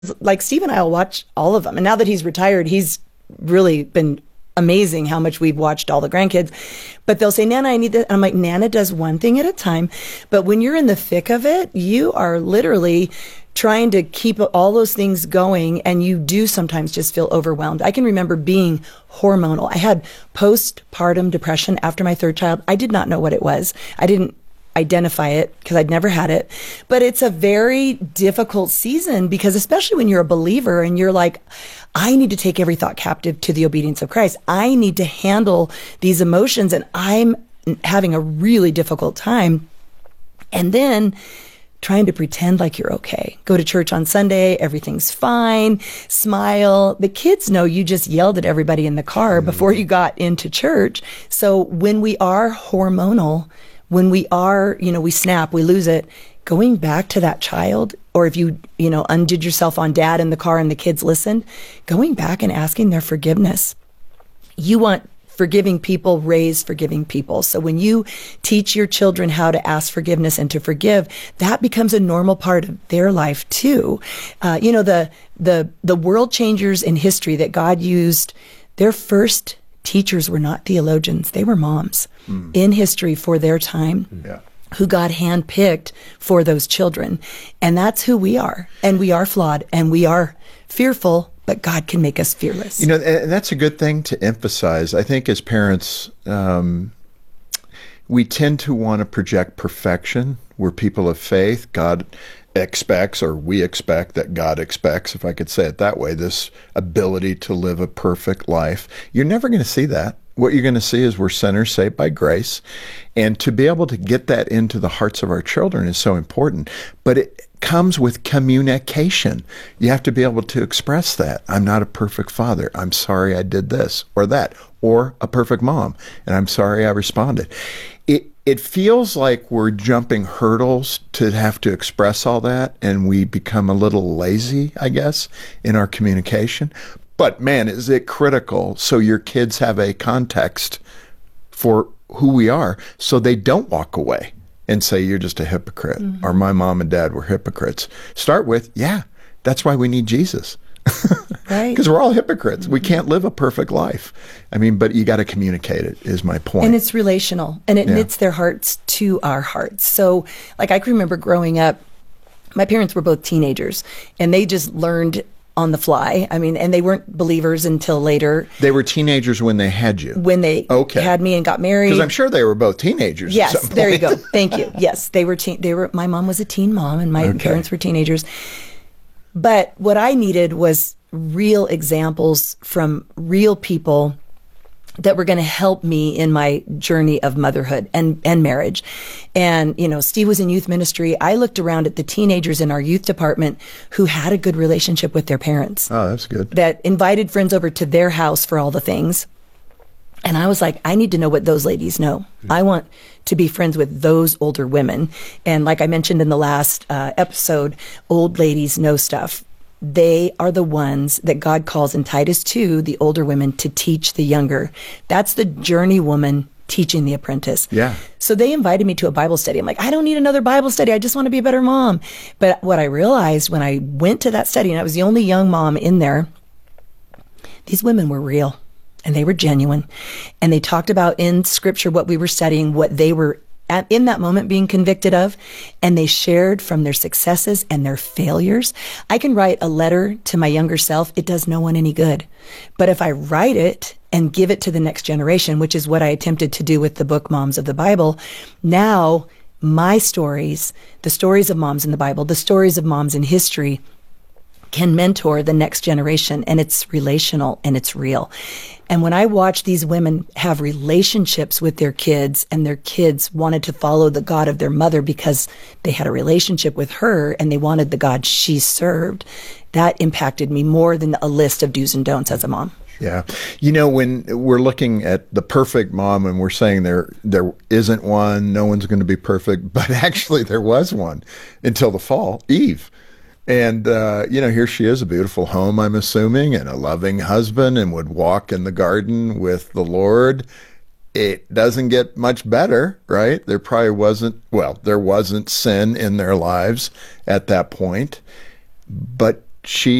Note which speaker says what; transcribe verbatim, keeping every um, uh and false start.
Speaker 1: like Steve and I will watch all of them. And now that he's retired, he's really been amazing how much we've watched all the grandkids. But they'll say, Nana, I need this. And I'm like, Nana does one thing at a time. But when you're in the thick of it, you are literally trying to keep all those things going, and you do sometimes just feel overwhelmed. I can remember being hormonal. I had postpartum depression after my third child. I did not know what it was. I didn't identify it because I'd never had it. But it's a very difficult season, because especially when you're a believer and you're like, I need to take every thought captive to the obedience of Christ. I need to handle these emotions, and I'm having a really difficult time. And then trying to pretend like you're okay. Go to church on Sunday, everything's fine, smile. The kids know you just yelled at everybody in the car before you got into church. So when we are hormonal, when we are, you know, we snap, we lose it, going back to that child, or if you, you know, undid yourself on dad in the car and the kids listened, going back and asking their forgiveness. You want forgiving people raise forgiving people. So when you teach your children how to ask forgiveness and to forgive, that becomes a normal part of their life too. Uh, you know, the the the world changers in history that God used, their first teachers were not theologians. They were moms mm. in history for their time.
Speaker 2: Yeah.
Speaker 1: Who God handpicked for those children. And that's who we are. And we are flawed, and we are fearful, but God can make us fearless.
Speaker 2: You know, and that's a good thing to emphasize. I think as parents, um, we tend to want to project perfection. We're people of faith. God expects, or we expect that God expects, if I could say it that way, this ability to live a perfect life. You're never going to see that. What you're going to see is we're sinners saved by grace. And to be able to get that into the hearts of our children is so important. But it comes with communication. You have to be able to express that. I'm not a perfect father. I'm sorry I did this or that. Or a perfect mom, and I'm sorry I responded. It it feels like we're jumping hurdles to have to express all that, and we become a little lazy, I guess, in our communication. But man, is it critical so your kids have a context for who we are, so they don't walk away and say, you're just a hypocrite, mm-hmm. or my mom and dad were hypocrites. Start with, yeah, that's why we need Jesus. Right. Because we're all hypocrites. Mm-hmm. We can't live a perfect life. I mean, but you got to communicate it, is my point.
Speaker 1: And it's relational, and it yeah. knits their hearts to our hearts. So, like, I can remember growing up, my parents were both teenagers, and they just learned on the fly. I mean, and they weren't believers until later.
Speaker 2: They were teenagers when they had you.
Speaker 1: When they okay. had me and got married.
Speaker 2: Because I'm sure they were both teenagers.
Speaker 1: Yes,
Speaker 2: at some
Speaker 1: there
Speaker 2: point.
Speaker 1: you go. Thank you. Yes, they were. Teen, they were. My mom was a teen mom, and my okay. parents were teenagers. But what I needed was real examples from real people that were going to help me in my journey of motherhood and, and marriage. And, you know, Steve was in youth ministry. I looked around at the teenagers in our youth department who had a good relationship with their parents.
Speaker 2: Oh, that's good.
Speaker 1: That invited friends over to their house for all the things. And I was like, I need to know what those ladies know. Mm-hmm. I want to be friends with those older women. And like I mentioned in the last uh, episode, old ladies know stuff. They are the ones that God calls in Titus two, the older women, to teach the younger. That's the journey woman teaching the apprentice.
Speaker 2: Yeah.
Speaker 1: So they invited me to a Bible study. I'm like, I don't need another Bible study. I just want to be a better mom. But what I realized when I went to that study, and I was the only young mom in there, these women were real and they were genuine. And they talked about in scripture what we were studying, what they were at, in that moment being convicted of, and they shared from their successes and their failures. I can write a letter to my younger self. It does no one any good. But if I write it and give it to the next generation, which is what I attempted to do with the book Moms of the Bible, now my stories, the stories of moms in the Bible, the stories of moms in history, can mentor the next generation, and it's relational and it's real. And when I watch these women have relationships with their kids, and their kids wanted to follow the God of their mother because they had a relationship with her and they wanted the God she served, that impacted me more than a list of do's and don'ts as a mom.
Speaker 2: Yeah. You know, when we're looking at the perfect mom and we're saying there there isn't one, no one's going to be perfect, but actually there was one until the fall, Eve. And, uh, you know, here she is, a beautiful home, I'm assuming, and a loving husband, and would walk in the garden with the Lord. It doesn't get much better, right? There probably wasn't, well, there wasn't sin in their lives at that point. But she